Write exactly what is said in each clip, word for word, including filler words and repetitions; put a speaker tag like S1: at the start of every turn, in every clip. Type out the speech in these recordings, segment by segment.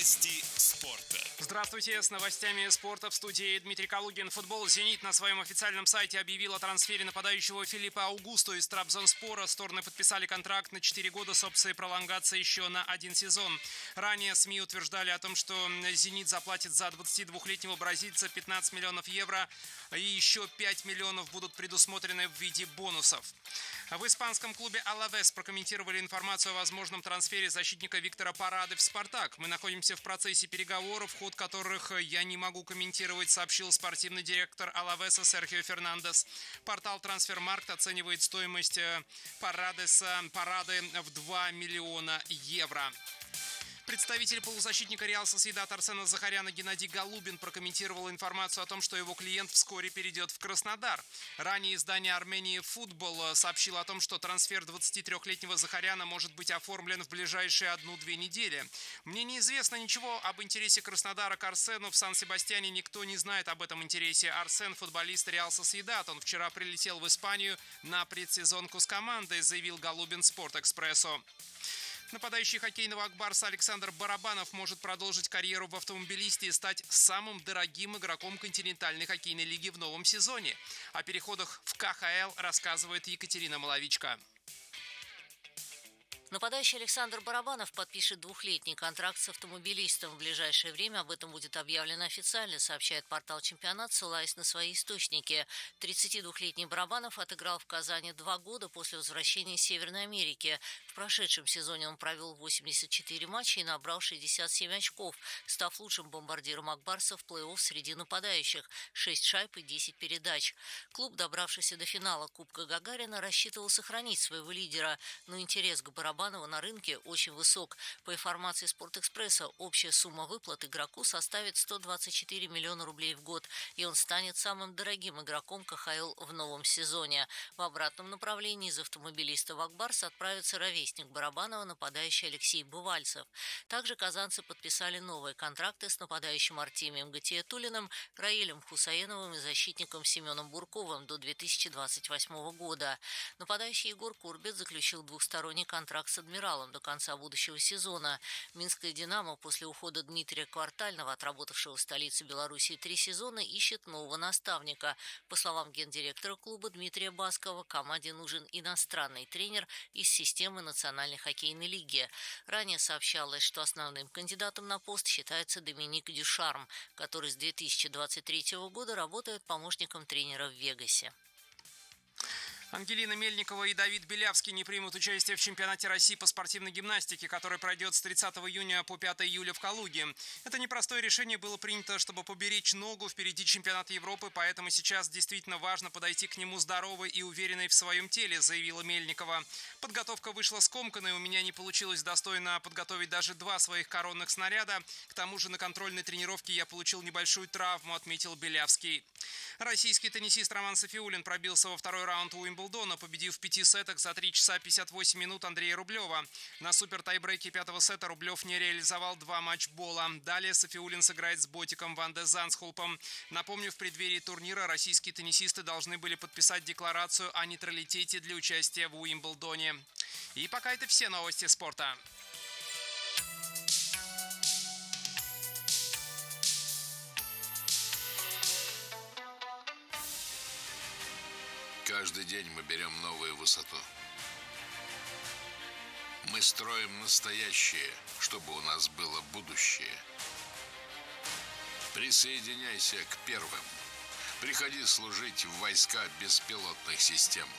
S1: Новости спорта.
S2: Здравствуйте, с новостями спорта в студии Дмитрий Калугин. Футбол «Зенит» на своем официальном сайте объявил о трансфере нападающего Филиппа Аугусто из Трабзонспора. Стороны подписали контракт на четыре года с опцией пролонгации еще на один сезон. Ранее СМИ утверждали о том, что «Зенит» заплатит за двадцатидвухлетнего бразильца пятнадцать миллионов евро и еще пять миллионов будут предусмотрены в виде бонусов. В испанском клубе «Алавес» прокомментировали информацию о возможном трансфере защитника Виктора Парады в «Спартак». «Мы находимся в процессе переговоров, ход которых я не могу комментировать», сообщил спортивный директор «Алавеса» Серхио Фернандес. Портал «Трансфермаркт» оценивает стоимость Парадеса, Парады в два миллиона евро. Представитель полузащитника «Реал Сосьедад» Арсена Захаряна Геннадий Голубин прокомментировал информацию о том, что его клиент вскоре перейдет в Краснодар. Ранее издание Армении Футбол сообщило о том, что трансфер двадцатитрёхлетнего Захаряна может быть оформлен в ближайшие одну-две недели. Мне неизвестно ничего об интересе Краснодара к Арсену. В Сан-Себастьяне никто не знает об этом интересе. Арсен – футболист «Реал Сосьедад». Он вчера прилетел в Испанию на предсезонку с командой, заявил Голубин «Спортэкспрессо». Нападающий хоккейного «Ак Барса» Александр Барабанов может продолжить карьеру в автомобилисте и стать самым дорогим игроком континентальной хоккейной лиги в новом сезоне. О переходах в ка ха эл рассказывает Екатерина Маловичка.
S3: Нападающий Александр Барабанов подпишет двухлетний контракт с автомобилистом. В ближайшее время об этом будет объявлено официально, сообщает портал «Чемпионат», ссылаясь на свои источники. тридцатидвухлетний Барабанов отыграл в Казани два года после возвращения из Северной Америки. В прошедшем сезоне он провел восемьдесят четыре матча и набрал шестьдесят семь очков, став лучшим бомбардиром «Ак Барса» в плей-офф среди нападающих – шесть шайб и десять передач. Клуб, добравшийся до финала Кубка Гагарина, рассчитывал сохранить своего лидера, но интерес к Барабанову на рынке очень высок. По информации «Спортэкспресса», общая сумма выплат игроку составит сто двадцать четыре миллиона рублей в год, и он станет самым дорогим игроком ка ха эл в новом сезоне. В обратном направлении из автомобилиста в «Ак Барс» отправится ровесник Барабанова, нападающий Алексей Бывальцев. Также казанцы подписали новые контракты с нападающим Артемием Гатиатуллиным, Раилем Хусаиновым и защитником Семеном Бурковым до две тысячи двадцать восьмого года. Нападающий Егор Курбет заключил двухсторонний контракт с «Адмиралом» до конца будущего сезона. Минская «Динамо» после ухода Дмитрия Квартального, отработавшего в столице Белоруссии три сезона, ищет нового наставника. По словам гендиректора клуба Дмитрия Баскова, команде нужен иностранный тренер из системы Национальной хоккейной лиги. Ранее сообщалось, что основным кандидатом на пост считается Доминик Дюшарм, который с две тысячи двадцать третьего года работает помощником тренера в Вегасе.
S2: Ангелина Мельникова и Давид Белявский не примут участие в чемпионате России по спортивной гимнастике, который пройдет с тридцатого июня по пятое июля в Калуге. Это непростое решение было принято, чтобы поберечь ногу впереди чемпионата Европы, поэтому сейчас действительно важно подойти к нему здоровой и уверенной в своем теле, заявила Мельникова. Подготовка вышла скомканной, у меня не получилось достойно подготовить даже два своих коронных снаряда. К тому же на контрольной тренировке я получил небольшую травму, отметил Белявский. Российский теннисист Роман Сафиуллин пробился во второй раунд Уимблдона, победив в пяти сетах за три часа пятьдесят восемь минут Андрея Рублева. На супер-тайбрейке пятого сета Рублев не реализовал два матчбола. Далее Сафиуллин сыграет с ботиком Ван де Зандсхолпом. Напомню, в преддверии турнира российские теннисисты должны были подписать декларацию о нейтралитете для участия в Уимблдоне. И пока это все новости спорта.
S4: Каждый день мы берем новую высоту. Мы строим настоящее, чтобы у нас было будущее. Присоединяйся к первым. Приходи служить в войска беспилотных систем.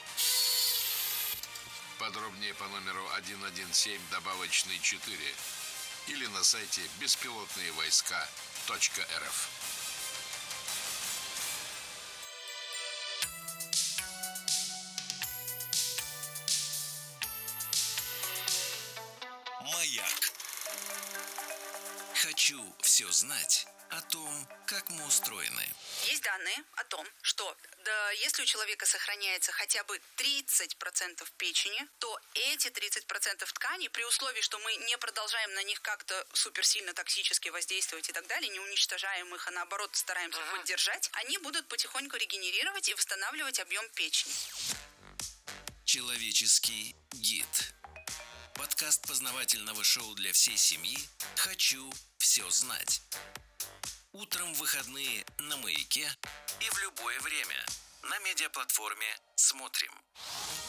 S4: Подробнее по номеру один один семь добавочный четыре или на сайте беспилотные войска точка эр эф.
S1: Маяк. Хочу все знать о том, как мы устроены.
S5: Есть данные о том, что да, если у человека сохраняется хотя бы тридцать процентов печени, то эти тридцать процентов тканей, при условии, что мы не продолжаем на них как-то суперсильно токсически воздействовать и так далее, не уничтожаем их, а наоборот стараемся ага. поддержать, они будут потихоньку регенерировать и восстанавливать объем печени.
S1: Человеческий гид. Подкаст познавательного шоу для всей семьи «Хочу все знать. Утром в выходные на «Маяке» и в любое время на медиаплатформе «Смотрим».